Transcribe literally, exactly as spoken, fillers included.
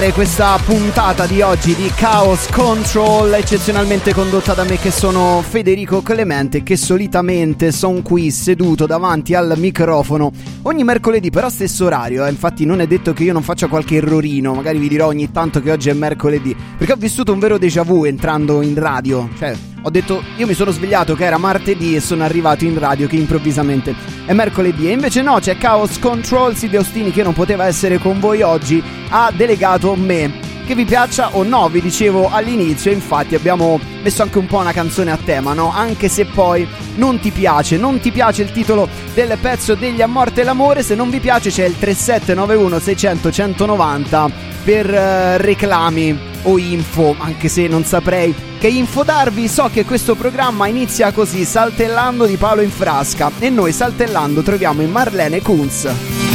Questa puntata di oggi di Chaos Control, eccezionalmente condotta da me, che sono Federico Clemente, che solitamente sono qui seduto davanti al microfono ogni mercoledì, però stesso orario, eh. Infatti non è detto che io non faccia qualche errorino, magari vi dirò ogni tanto che oggi è mercoledì, perché ho vissuto un vero déjà vu entrando in radio. Cioè, ho detto, io mi sono svegliato che era martedì e sono arrivato in radio che improvvisamente è mercoledì. E invece no, c'è Chaos Control. Silvia Ostini, che non poteva essere con voi oggi, ha delegato me. Che vi piaccia o no, vi dicevo all'inizio, infatti abbiamo messo anche un po' una canzone a tema, no? Anche se poi non ti piace, non ti piace il titolo del pezzo degli A Morte l'Amore, se non vi piace c'è il tre sette nove uno sei zero zero uno uno nove zero per uh, reclami o info, anche se non saprei che info darvi. So che questo programma inizia così, saltellando di palo in frasca, e noi saltellando troviamo in Marlene Kunz.